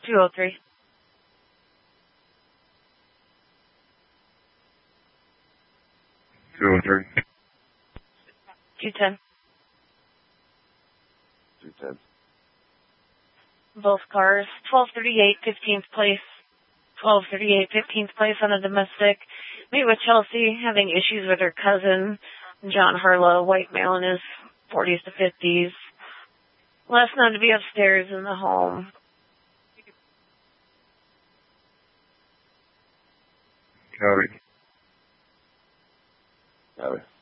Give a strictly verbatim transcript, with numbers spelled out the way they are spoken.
two oh three. two oh three. two ten. two ten. Both cars. twelve thirty-eight, fifteenth place. twelve thirty-eight, fifteenth place on a domestic. Meet with Chelsea, having issues with her cousin, John Harlow, white male in his forties to fifties. Last known to be upstairs in the home. Copy. Copy.